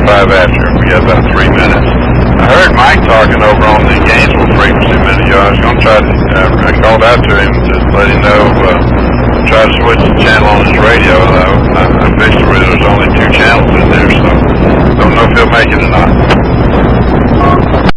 45 after. We got about 3 minutes. I heard Mike talking over on the Gainesville frequency a minute ago. I was going to try to, I called out to him to let him know, try to switch the channel on his radio. I fixed it where there's only 2 channels in there, so don't know if he'll make it or not.